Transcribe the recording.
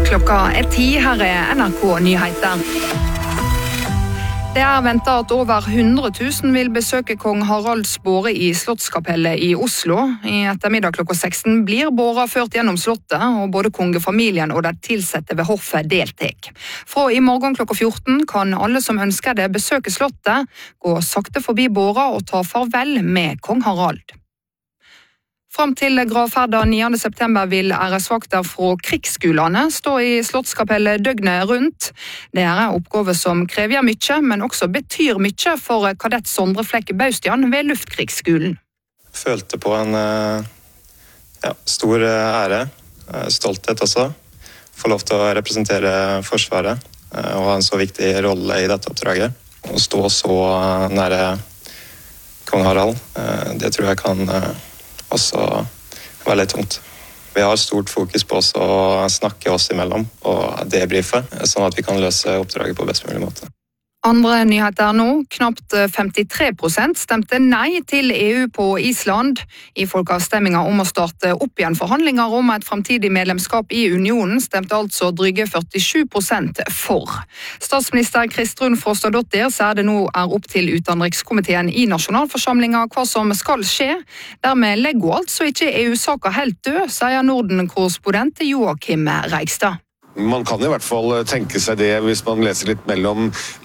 Klokka 10, her NRK Nyheter. Det ventet at over 100 000 vil besøke kong Haralds båre i Slottskapellet i Oslo. I ettermiddag klokka 16 blir båra ført gjennom slottet, og både kongefamilien og de tilsette ved hoffet deltek. Fra i morgen klokka 14 kan alle som ønsker det besøke slottet, gå sakte forbi båra og ta farvel med kong Harald. Fram til gravferda 9. september vil æresvakter fra krigsskolene stå i Slottskapellet døgnet rundt. Det en oppgave som krever mye, men også betyr mye for kadett Sondre Flekk Baustian ved Luftkrigsskolen. Følte på en stor ære, stolthet også. Få lov til å representere Forsvaret og ha en så viktig rolle i dette oppdraget. Å stå så nære kong Harald, det tror jeg kan også veldig tungt. Vi har stort fokus på oss å snakke oss imellom og debrife, sånn at vi kan løse oppdraget på best mulig måte. Andre nyheter nå. Knapt 53% stemte nei til EU på Island. I folkeavstemminga om å starte opp igjen forhandlinger om et framtidig medlemskap i unionen stemte altså dryge 47% for. Statsminister Kristrún Frostadóttir sier det nå opp til utenrikskomiteen i nasjonalforsamlinga hva som skal skje. Dermed legger altså ikke EU-saka helt død, sier Norden-korrespondent Joakim Reigstad. Man kan i hvert fall tenke seg det hvis man leser litt mellom